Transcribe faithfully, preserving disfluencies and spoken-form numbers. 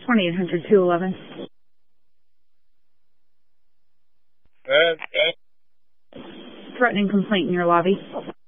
twenty-eight hundred two eleven. Uh, Threatening complaint in your lobby.